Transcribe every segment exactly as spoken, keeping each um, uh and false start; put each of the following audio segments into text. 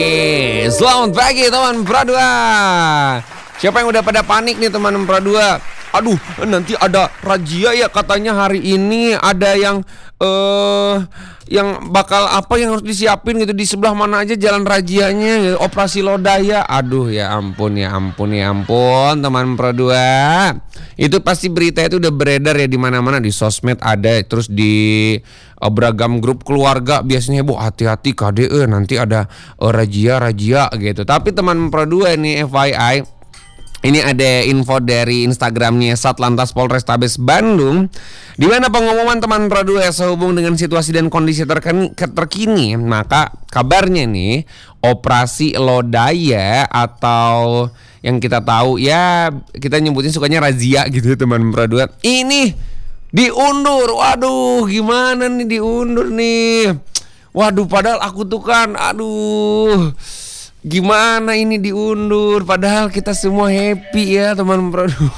Selamat pagi teman Pradua. Siapa yang udah pada panik nih teman Pradua? Aduh, nanti ada razia ya katanya hari ini. Ada yang eh yang bakal apa yang harus disiapin gitu, di sebelah mana aja jalan rajianya gitu, operasi lodaya. Aduh ya ampun ya ampun ya ampun teman Pradua. Itu pasti berita itu udah beredar ya di mana-mana, di sosmed ada, terus di uh, beragam grup keluarga biasanya, Bu, hati-hati K D E nanti ada uh, razia-razia gitu. Tapi teman Pradua nih F Y I, ini ada info dari Instagramnya Satlantas Polrestabes Bandung, di mana pengumuman teman Pradua sehubung dengan situasi dan kondisi terkini, terkini. Maka kabarnya nih operasi lodaya atau yang kita tahu ya kita nyebutin sukanya razia gitu teman Pradua, ini diundur. Waduh, gimana nih diundur nih? Waduh, padahal aku tuh kan aduh, gimana ini diundur? Padahal kita semua happy ya teman Pradua.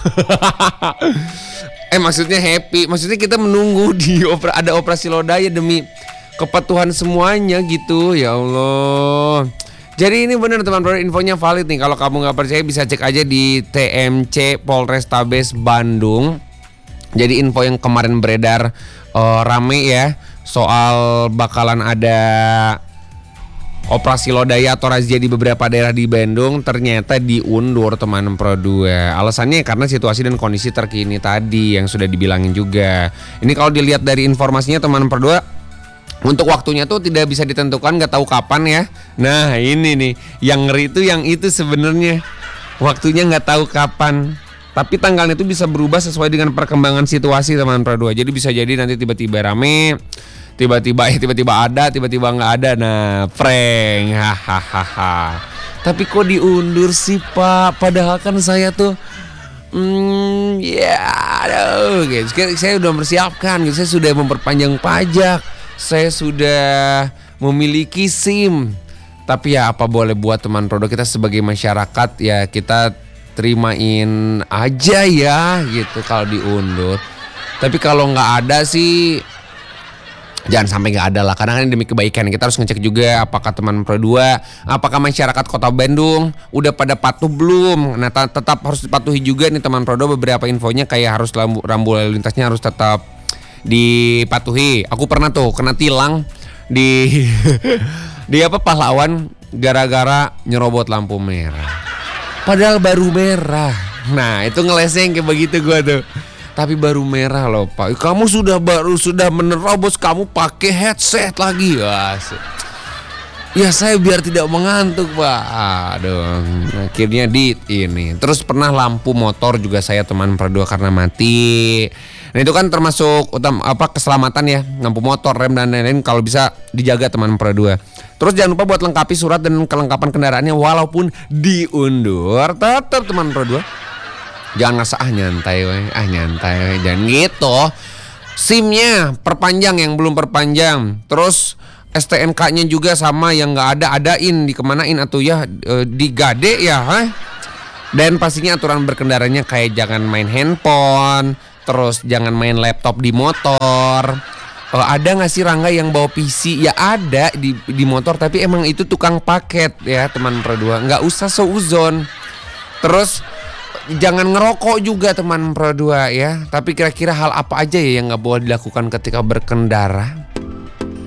eh maksudnya happy, maksudnya kita menunggu di opera, ada operasi lodaya demi kepatuhan semuanya gitu. Ya Allah. Jadi ini benar teman Pradua, infonya valid nih. Kalau kamu nggak percaya bisa cek aja di T M C Polrestabes Bandung. Jadi info yang kemarin beredar uh, rame ya, soal bakalan ada operasi lodaya atau razia di beberapa daerah di Bandung, ternyata diundur teman Pradua. Alasannya karena situasi dan kondisi terkini tadi yang sudah dibilangin juga. Ini kalau dilihat dari informasinya teman Pradua, untuk waktunya tuh tidak bisa ditentukan, nggak tahu kapan ya. Nah ini nih yang ngeri itu yang itu sebenarnya, waktunya nggak tahu kapan. Tapi tanggalnya itu bisa berubah sesuai dengan perkembangan situasi teman Pradua. Jadi bisa jadi nanti tiba-tiba rame, tiba-tiba eh tiba-tiba ada, tiba-tiba nggak ada. Nah, prank, hahaha. Tapi kok diundur sih Pak? Padahal kan saya tuh, hmm, ya, aduh, guys, saya udah mempersiapkan, gitu. Saya sudah memperpanjang pajak, saya sudah memiliki SIM. Tapi ya apa boleh buat teman Pradua, kita sebagai masyarakat ya kita terimain aja ya gitu kalau diundur. Tapi kalau nggak ada sih jangan sampai nggak ada lah, karena kan demi kebaikan. Kita harus ngecek juga apakah teman Pradua, apakah masyarakat Kota Bandung udah pada patuh belum. Nah t- tetap harus dipatuhi juga nih teman Pradua, beberapa infonya kayak harus lampu, rambu lalu lintasnya harus tetap dipatuhi. Aku pernah tuh kena tilang di di apa Pahlawan gara-gara nyerobot lampu merah. Padahal baru merah. Nah itu ngeleseng kayak begitu gua tuh. Tapi baru merah loh Pak. Kamu sudah baru sudah menerobos, kamu pakai headset lagi. Wah, ya saya biar tidak mengantuk Pak. Aduh, akhirnya di ini. Terus pernah lampu motor juga saya teman Pradua karena mati. Nah itu kan termasuk utama apa keselamatan ya, lampu motor, rem dan lain-lain kalau bisa dijaga teman Pradua. Terus jangan lupa buat lengkapi surat dan kelengkapan kendaraannya walaupun diundur. Tetap teman Pradua, jangan ngerasa ah nyantai we, ah nyantai we. Jangan gitu. SIM-nya perpanjang yang belum perpanjang. Terus S T N K-nya juga sama yang nggak ada, adain dikemanain atau ya e, digade ya, ha? Dan pastinya aturan berkendaranya kayak jangan main handphone, terus jangan main laptop di motor. Uh, ada nggak sih Rangga yang bawa P C? Ya ada di di motor, tapi emang itu tukang paket ya teman Pradua. Nggak usah seuzon. Terus jangan ngerokok juga teman Pradua ya. Tapi kira-kira hal apa aja ya yang nggak boleh dilakukan ketika berkendara?